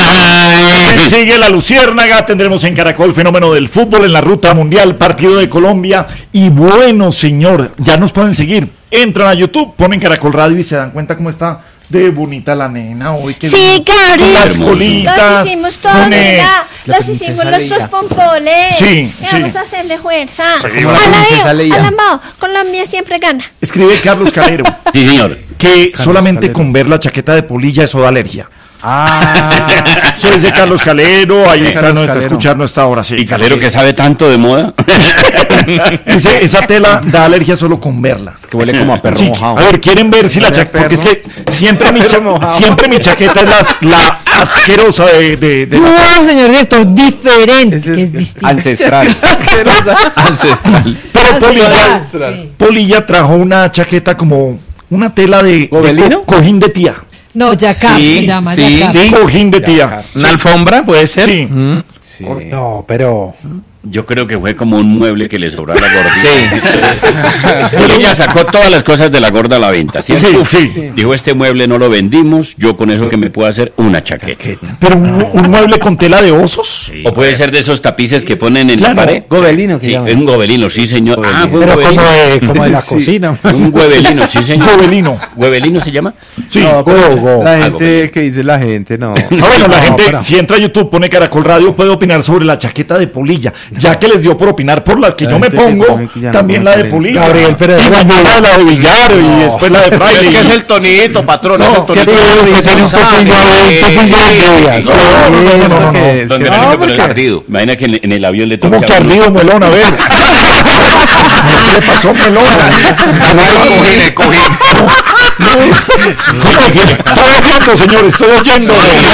Sigue la Luciérnaga, tendremos en Caracol Fenómeno del Fútbol en la Ruta Mundial, partido de Colombia. Y bueno, señor, ya nos pueden seguir. Entran a YouTube, ponen Caracol Radio y se dan cuenta cómo está de bonita la nena hoy. Sí, Gabriel. Con las colitas. Los hicimos todos, los hicimos nuestros pompones. Sí, vamos a hacerle fuerza. Colombia siempre gana. Escribe Carlos Calero. Sí, señor. Que solamente con ver la chaqueta de polilla eso da alergia. Eso es de Carlos Calero, ahí está, no está escuchando esta hora. Sí, y Calero que sabe tanto de moda. Esa tela da alergia solo con verla. Que huele como a perro mojado. A ver, quieren ver si la chaqueta, porque es que siempre mi chaqueta es la asquerosa de no, señor director, diferente, que es distinto. Ancestral. Ancestral. Pero Polilla trajo una chaqueta como una tela de cojín de tía. No, yacar se llama. Sí, cojín de tía. ¿Una alfombra puede ser? Sí. Sí. No, pero... Yo creo que fue como un mueble que le sobró a la gorda. Sí. Pero ella sacó todas las cosas de la gorda a la venta. ¿Sí? Dijo, este mueble no lo vendimos, yo con eso que me puedo hacer una chaqueta. ¿Pero un mueble con tela de osos? Sí. O puede ser de esos tapices que ponen en la pared. Gobelino. Sí, es un gobelino, sí, señor. Pero como de la cocina. Un huevelino, sí, señor. ¿Huevelino se llama? Sí. No, la gente, ¿qué dice la gente? No. Bueno, la gente, si entra a YouTube, pone Caracol Radio, puede opinar sobre la chaqueta de polilla. Ya que les dio por opinar por las que yo me pongo, también la de Polilla. Gabriel, pero y mañana la de Villar y después la de Fraile. Es que es el tonito, patrón. No, es el tonito. Imagina que en el avión le toca. ¿Cómo que ardido, melón? A ver. ¿Qué le pasó, melón? Cojín. Estoy oyendo, señor, estoy oyendo.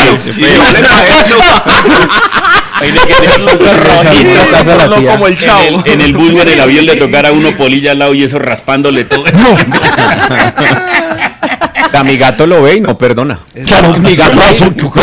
No como el Chavo. En el bus del avión le tocara a uno Polilla al lado y eso raspándole todo. A mi gato lo ve y no perdona. Claro, mi gato azul. Sí.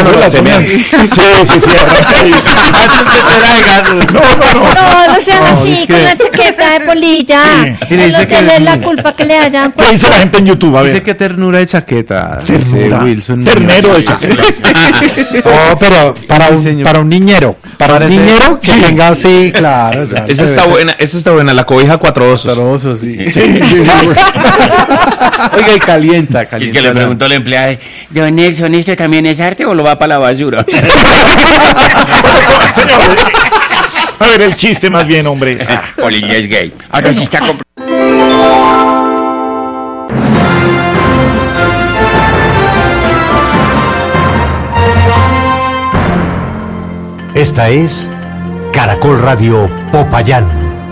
No sean así con la chaqueta de Polilla. No tienen la culpa que le hayan. ¿Qué dice la gente en YouTube? A ver. Dice que ternura de chaqueta. Wilson. Ternero de chaqueta. No, pero para un niñero. Para un niñero que tenga así, claro. Esa está buena, la cobija 4 osos. 4 osos, sí. Oiga, y calienta. Es que le preguntó al empleado, don Nelson, ¿esto también es arte o lo va para la basura? A ver, el chiste más bien, hombre. Polilla es gay. Ahora sí está Esta es Caracol Radio Popayán,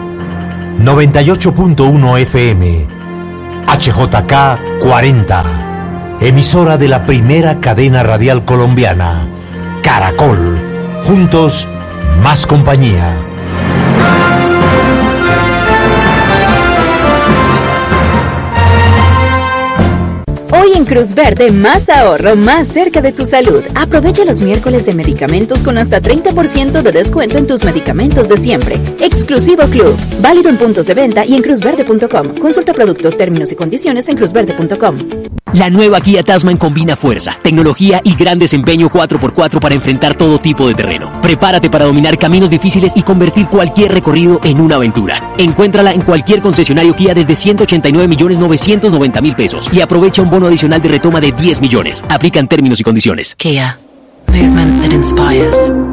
98.1 FM, HJK 40, emisora de la primera cadena radial colombiana, Caracol, juntos, más compañía. Hoy en Cruz Verde, más ahorro, más cerca de tu salud. Aprovecha los miércoles de medicamentos con hasta 30% de descuento en tus medicamentos de siempre. Exclusivo Club. Válido en puntos de venta y en cruzverde.com. Consulta productos, términos y condiciones en cruzverde.com. La nueva Kia Tasman combina fuerza, tecnología y gran desempeño 4x4 para enfrentar todo tipo de terreno. Prepárate para dominar caminos difíciles y convertir cualquier recorrido en una aventura. Encuéntrala en cualquier concesionario Kia desde 189.990.000 pesos y aprovecha un bono adicional de retoma de 10 millones. Aplican términos y condiciones. Kia. Movement that inspires.